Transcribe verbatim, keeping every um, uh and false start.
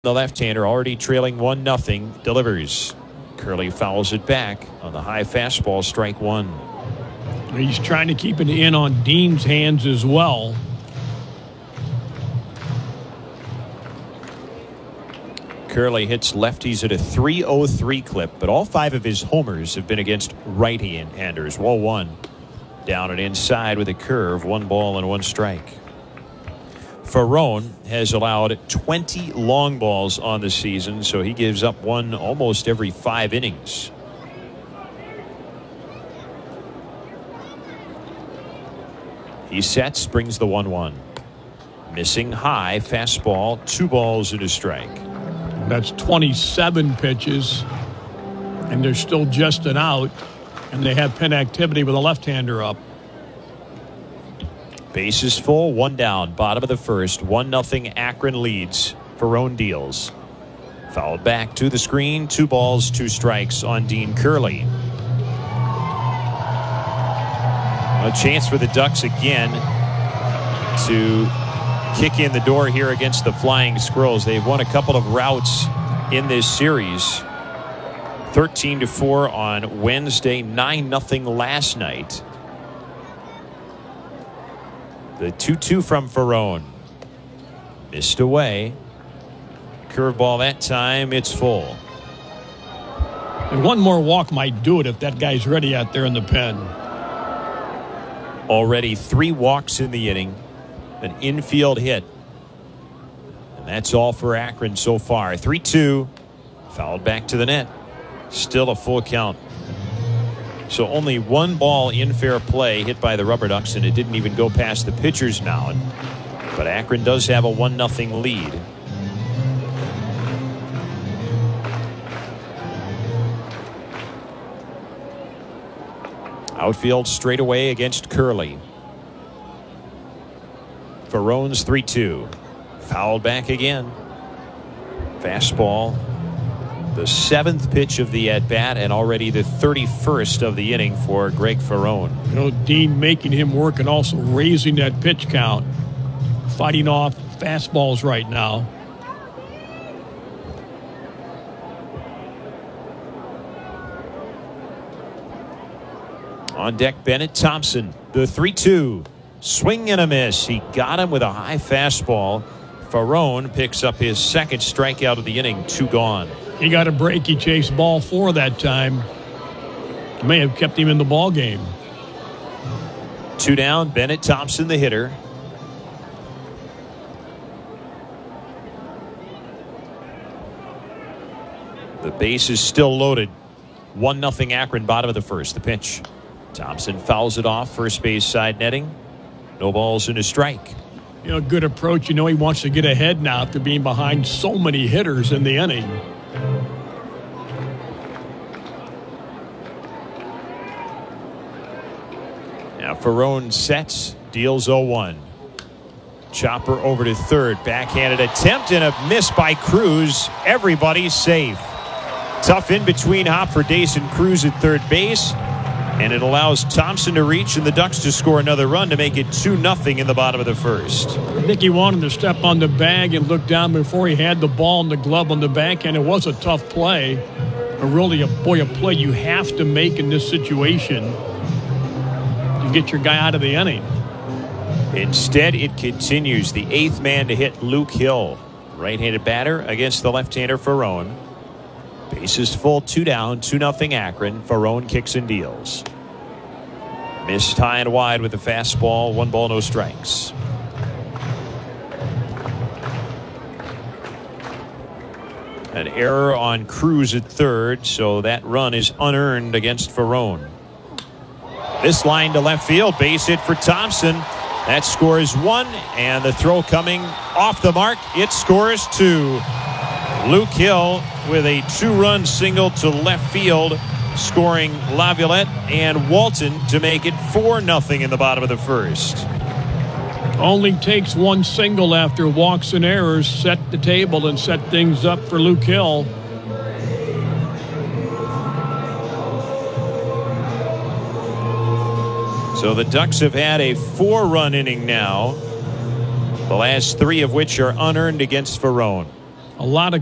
The left-hander already trailing one nothing delivers. Curley fouls it back on the high fastball, strike one. He's trying to keep it in on Dean's hands as well. Curley hits lefties at a three oh three clip, but all five of his homers have been against right-handers. Wall one. Down and inside with a curve, one ball and one strike. Ferrone has allowed twenty long balls on the season, so he gives up one almost every five innings. He sets, brings the one one. Missing high, fastball, two balls and a strike. That's twenty-seven pitches, and they're still just an out, and they have pin activity with a left-hander up. Bases full, one down, bottom of the first, one nothing Akron leads. Ferrone deals. Fouled back to the screen, two balls, two strikes on Dean Curley. A chance for the Ducks again to kick in the door here against the Flying Squirrels. They've won a couple of routes in this series. thirteen to four on Wednesday, nine nothing last night. The two two from Ferrone. Missed away. Curveball that time. It's full. And one more walk might do it if that guy's ready out there in the pen. Already three walks in the inning. An infield hit. And that's all for Akron so far. three two. Fouled back to the net. Still a full count. So only one ball in fair play hit by the Rubber Ducks, and it didn't even go past the pitcher's mound. But Akron does have a one nothing lead. Outfield straight away against Curley. Ferrone's three two. Fouled back again. Fastball. The seventh pitch of the at-bat and already the thirty-first of the inning for Greg Ferrone. You know, Dean making him work and also raising that pitch count. Fighting off fastballs right now. On deck, Bennett Thompson. The three two. Swing and a miss. He got him with a high fastball. Ferrone picks up his second strikeout of the inning. Two gone. He got a break. He chased ball four that time. May have kept him in the ball game. Two down. Bennett Thompson, the hitter. The base is still loaded. One nothing Akron, bottom of the first. The pitch. Thompson fouls it off. First base side netting. No balls and a strike. You know, good approach. You know, he wants to get ahead now after being behind so many hitters in the inning. Now Ferrone sets, deals oh one. Chopper over to third. Backhanded attempt and a miss by Cruz. Everybody's safe. Tough in between hop for Dason Cruz at third base. And it allows Thompson to reach and the Ducks to score another run to make it two nothing in the bottom of the first. I think he wanted to step on the bag and look down before he had the ball and the glove on the backhand. It was a tough play. But really, a, boy, a play you have to make in this situation to get your guy out of the inning. Instead, it continues. The eighth man to hit, Luke Hill. Right-handed batter against the left-hander Ferrone. Bases full, two down, two nothing Akron. Ferrone kicks and deals. Missed high and wide with the fastball. One ball, no strikes. An error on Cruz at third, so that run is unearned against Ferrone. This line to left field, base hit for Thompson. That scores one, and the throw coming off the mark. It scores two. Luke Hill with a two-run single to left field, scoring Laviolette and Walton to make it four nothing in the bottom of the first. Only takes one single after walks and errors, set the table and set things up for Luke Hill. So the Ducks have had a four-run inning now, the last three of which are unearned against Ferrone. a lot of